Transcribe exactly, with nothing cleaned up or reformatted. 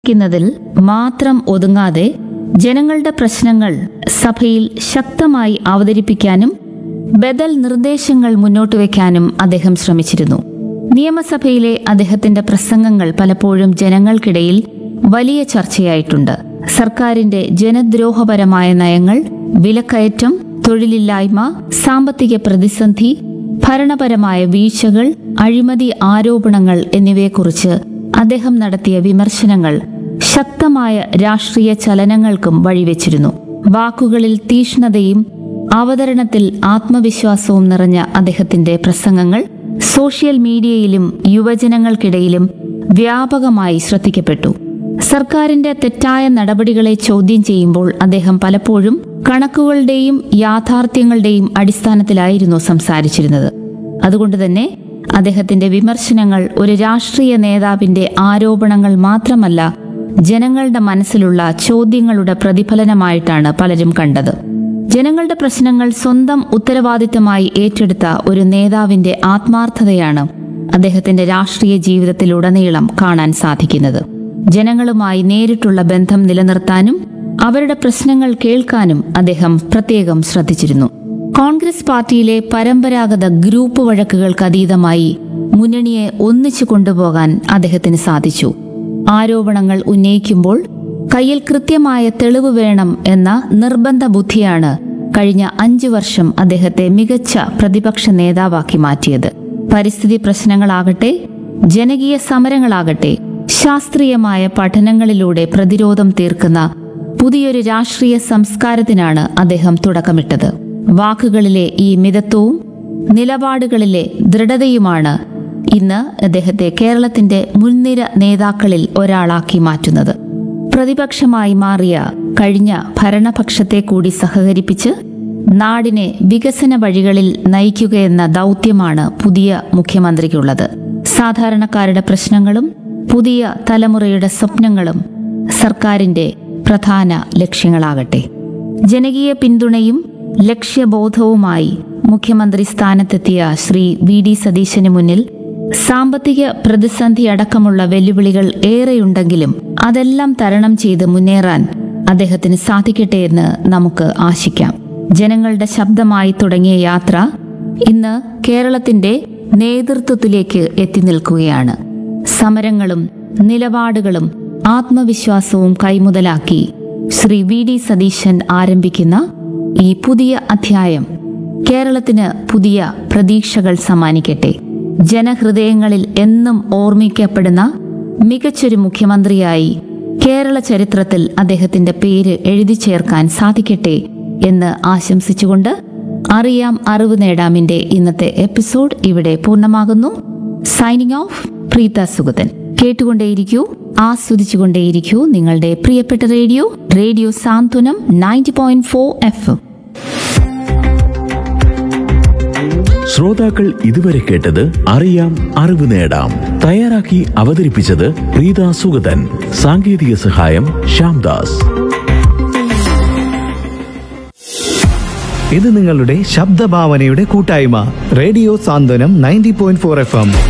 ിൽ മാത്രം ഒതുങ്ങാതെ ജനങ്ങളുടെ പ്രശ്നങ്ങൾ സഭയിൽ ശക്തമായി അവതരിപ്പിക്കാനും ബദൽ നിർദ്ദേശങ്ങൾ മുന്നോട്ട് വയ്ക്കാനും അദ്ദേഹം ശ്രമിച്ചിരുന്നു. നിയമസഭയിലെ അദ്ദേഹത്തിന്റെ പ്രസംഗങ്ങൾ പലപ്പോഴും ജനങ്ങൾക്കിടയിൽ വലിയ ചർച്ചയായിട്ടുണ്ട്. സർക്കാരിന്റെ ജനദ്രോഹപരമായ നയങ്ങൾ, വിലക്കയറ്റം, തൊഴിലില്ലായ്മ, സാമ്പത്തിക പ്രതിസന്ധി, ഭരണപരമായ വീഴ്ചകൾ, അഴിമതി ആരോപണങ്ങൾ എന്നിവയെക്കുറിച്ച് അദ്ദേഹം നടത്തിയ വിമർശനങ്ങൾ ശക്തമായ രാഷ്ട്രീയ ചലനങ്ങൾക്കും വഴിവെച്ചിരുന്നു. വാക്കുകളിൽ തീക്ഷ്ണതയും അവതരണത്തിൽ ആത്മവിശ്വാസവും നിറഞ്ഞ അദ്ദേഹത്തിന്റെ പ്രസംഗങ്ങൾ സോഷ്യൽ മീഡിയയിലും യുവജനങ്ങൾക്കിടയിലും വ്യാപകമായി ശ്രദ്ധിക്കപ്പെട്ടു. സർക്കാരിന്റെ തെറ്റായ നടപടികളെ ചോദ്യം ചെയ്യുമ്പോൾ അദ്ദേഹം പലപ്പോഴും കണക്കുകളുടെയും യാഥാർത്ഥ്യങ്ങളുടെയും അടിസ്ഥാനത്തിലായിരുന്നു സംസാരിച്ചിരുന്നത്. അതുകൊണ്ടുതന്നെ അദ്ദേഹത്തിന്റെ വിമർശനങ്ങൾ ഒരു രാഷ്ട്രീയ നേതാവിന്റെ ആരോപണങ്ങൾ മാത്രമല്ല, ജനങ്ങളുടെ മനസ്സിലുള്ള ചോദ്യങ്ങളുടെ പ്രതിഫലനമായിട്ടാണ് പലരും കണ്ടത്. ജനങ്ങളുടെ പ്രശ്നങ്ങൾ സ്വന്തം ഉത്തരവാദിത്തമായി ഏറ്റെടുത്ത ഒരു നേതാവിന്റെ ആത്മാർത്ഥതയാണ് അദ്ദേഹത്തിന്റെ രാഷ്ട്രീയ ജീവിതത്തിലുടനീളം കാണാൻ സാധിക്കുന്നത്. ജനങ്ങളുമായി നേരിട്ടുള്ള ബന്ധം നിലനിർത്താനും അവരുടെ പ്രശ്നങ്ങൾ കേൾക്കാനും അദ്ദേഹം പ്രത്യേകം ശ്രദ്ധിച്ചിരുന്നു. കോൺഗ്രസ് പാർട്ടിയിലെ പരമ്പരാഗത ഗ്രൂപ്പ് വഴക്കുകൾക്ക് അതീതമായി മുന്നണിയെ ഒന്നിച്ചു കൊണ്ടുപോകാൻ അദ്ദേഹത്തിന് സാധിച്ചു. ആരോപണങ്ങൾ ഉന്നയിക്കുമ്പോൾ കയ്യിൽ കൃത്യമായ തെളിവ് വേണം എന്ന നിർബന്ധ ബുദ്ധിയാണ് കഴിഞ്ഞ അഞ്ചു വർഷം അദ്ദേഹത്തെ മികച്ച പ്രതിപക്ഷ നേതാവാക്കി മാറ്റിയത്. പരിസ്ഥിതി പ്രശ്നങ്ങളാകട്ടെ, ജനകീയ സമരങ്ങളാകട്ടെ, ശാസ്ത്രീയമായ പഠനങ്ങളിലൂടെ പ്രതിരോധം തീർക്കുന്ന പുതിയൊരു രാഷ്ട്രീയ സംസ്കാരത്തിനാണ് അദ്ദേഹം തുടക്കമിട്ടത്. വാക്കുകളിലെ ഈ മിതത്വവും നിലപാടുകളിലെ ദൃഢതയുമാണ് ഇന്ന് അദ്ദേഹത്തെ കേരളത്തിന്റെ മുൻനിര നേതാക്കളിൽ ഒരാളാക്കി മാറ്റുന്നത്. പ്രതിപക്ഷമായി മാറിയ കഴിഞ്ഞ ഭരണപക്ഷത്തെ കൂടി സഹകരിപ്പിച്ച് നാടിനെ വികസന വഴികളിൽ നയിക്കുകയെന്ന ദൗത്യമാണ് പുതിയ മുഖ്യമന്ത്രിക്കുള്ളത്. സാധാരണക്കാരുടെ പ്രശ്നങ്ങളും പുതിയ തലമുറയുടെ സ്വപ്നങ്ങളും സർക്കാരിന്റെ പ്രധാന ലക്ഷ്യങ്ങളാകട്ടെ. ജനകീയ പിന്തുണയും ലക്ഷ്യബോധവുമായി മുഖ്യമന്ത്രി സ്ഥാനത്തെത്തിയ ശ്രീ വി ഡി സതീശന് മുന്നിൽ സാമ്പത്തിക പ്രതിസന്ധി അടക്കമുള്ള വെല്ലുവിളികൾ ഏറെയുണ്ടെങ്കിലും അതെല്ലാം തരണം ചെയ്ത് മുന്നേറാൻ അദ്ദേഹത്തിന് സാധിക്കട്ടെ എന്ന് നമുക്ക് ആശിക്കാം. ജനങ്ങളുടെ ശബ്ദമായി തുടങ്ങിയ യാത്ര ഇന്ന് കേരളത്തിന്റെ നേതൃത്വത്തിലേക്ക് എത്തി നിൽക്കുകയാണ്. സമരങ്ങളും നിലപാടുകളും ആത്മവിശ്വാസവും കൈമുതലാക്കി ശ്രീ വി ഡി സതീശൻ ആരംഭിക്കുന്ന ഈ പുതിയ അധ്യായം കേരളത്തിന് പുതിയ പ്രതീക്ഷകൾ സമ്മാനിക്കട്ടെ. ജനഹൃദയങ്ങളിൽ എന്നും ഓർമ്മിക്കപ്പെടുന്ന മികച്ചൊരു മുഖ്യമന്ത്രിയായി കേരള ചരിത്രത്തിൽ അദ്ദേഹത്തിന്റെ പേര് എഴുതി ചേർക്കാൻ സാധിക്കട്ടെ എന്ന് ആശംസിച്ചുകൊണ്ട് അറിയാം അറിവ് നേടാമിന്റെ ഇന്നത്തെ എപ്പിസോഡ് ഇവിടെ പൂർണ്ണമാകുന്നു. Signing off, Preetha Sugathan. കേട്ടുകൊണ്ടേയിരിക്കൂ, ആസ്വദിച്ചുകൊണ്ടേയിരിക്കൂ നിങ്ങളുടെ പ്രിയപ്പെട്ട റേഡിയോ റേഡിയോ സാന്ത്വനം ninety point four F M. ശ്രോതാക്കൾ ഇതുവരെ കേട്ടത് അറിയാം അറിവ് നേടാം. തയ്യാറാക്കി അവതരിപ്പിച്ചത് പ്രീത സുഗതൻ. സാങ്കേതിക സഹായം ശ്യാംദാസ്. ഇത് നിങ്ങളുടെ ശബ്ദഭാവനയുടെ കൂട്ടായ്മ റേഡിയോ സാന്ത്വനം ninety point four F M.